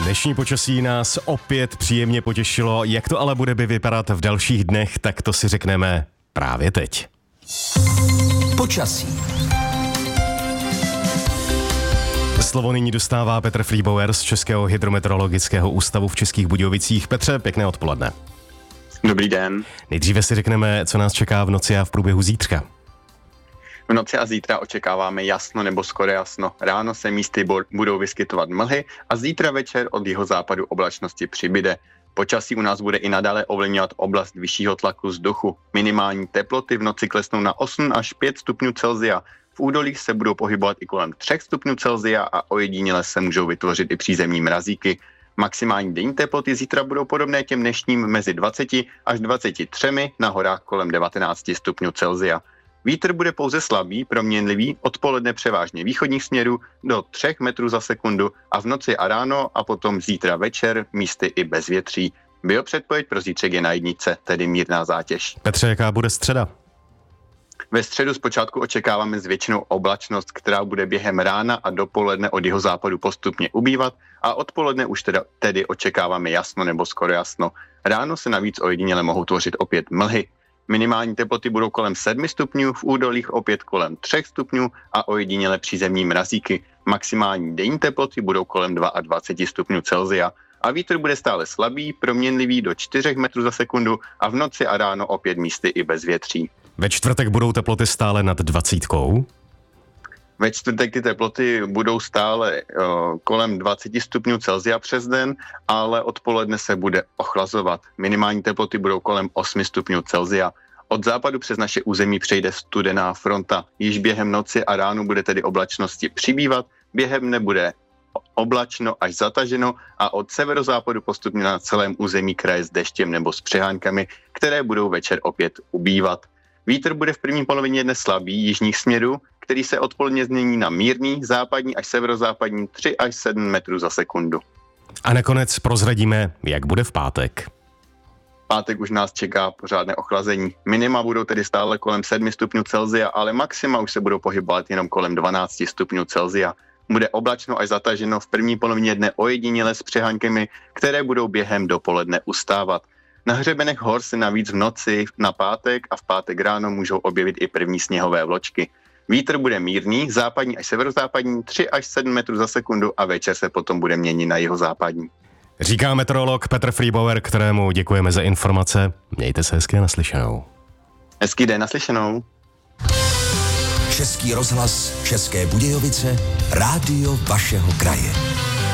Dnešní počasí nás opět příjemně potěšilo. Jak to ale bude vypadat v dalších dnech, tak to si řekneme právě teď. Počasí. Slovo nyní dostává Petr Friebauer z Českého hydrometeorologického ústavu v Českých Budějovicích. Petře, pěkné odpoledne. Dobrý den. Nejdříve si řekneme, co nás čeká v noci a v průběhu zítřka. V noci a zítra očekáváme jasno nebo skoro jasno. Ráno se místy budou vyskytovat mlhy a zítra večer od jihozápadu oblačnosti přibyde. Počasí u nás bude i nadále ovlivňovat oblast vyššího tlaku vzduchu. Minimální teploty v noci klesnou na 8 až 5 stupňů Celsia. V údolích se budou pohybovat i kolem 3 stupňů Celsia a ojediněle se můžou vytvořit i přízemní mrazíky. Maximální denní teploty zítra budou podobné těm dnešním mezi 20 až 23, na horách kolem 19 stupňů Celsia. Vítr bude pouze slabý, proměnlivý, odpoledne převážně východních směrů do 3 metrů za sekundu a v noci a ráno a potom zítra večer místy i bez větří. Biopředpověď pro zítřek je na jednice, tedy mírná zátěž. Petře, jaká bude středa? Ve středu zpočátku očekáváme zvětšenou oblačnost, která bude během rána a dopoledne od jihozápadu postupně ubývat a odpoledne už tedy očekáváme jasno nebo skoro jasno. Ráno se navíc ojediněle mohou tvořit opět mlhy. Minimální teploty budou kolem 7 stupňů, v údolích opět kolem 3 stupňů a ojediněle přízemní mrazíky. Maximální denní teploty budou kolem 22 stupňů Celsia a vítr bude stále slabý, proměnlivý do 4 metrů za sekundu a v noci a ráno opět místy i bez větří. Ve čtvrtek budou teploty stále nad 20. Ve čtvrtek ty teploty budou stále kolem 20 stupňů Celsia přes den, ale odpoledne se bude ochlazovat. Minimální teploty budou kolem 8 stupňů Celsia. Od západu přes naše území přejde studená fronta. Již během noci a ránu bude tedy oblačnosti přibývat, během dne bude oblačno až zataženo a od severozápadu postupně na celém území kraje s deštěm nebo s přehánkami, které budou večer opět ubývat. Vítr bude v první polovině dne slabý jižních směrů, který se odpoledne změní na mírný, západní až severozápadní 3 až 7 metrů za sekundu. A nakonec prozradíme, jak bude v pátek. Pátek už nás čeká pořádné ochlazení. Minima budou tedy stále kolem 7 stupňů Celsia, ale maxima už se budou pohybovat jenom kolem 12 stupňů Celsia. Bude oblačno až zataženo v první polovině dne ojediněle s přehánkami, které budou během dopoledne ustávat. Na hřebenech hor se navíc v noci na pátek a v pátek ráno můžou objevit i první sněhové vločky. Vítr bude mírný, západní až severozápadní 3 až 7 metrů za sekundu a večer se potom bude měnit na jihozápadní. Říká meteorolog Petr Friebauer, kterému děkujeme za informace. Mějte se hezky, naslyšenou. Hezký den, naslyšenou. Český rozhlas, České Budějovice, rádio vašeho kraje.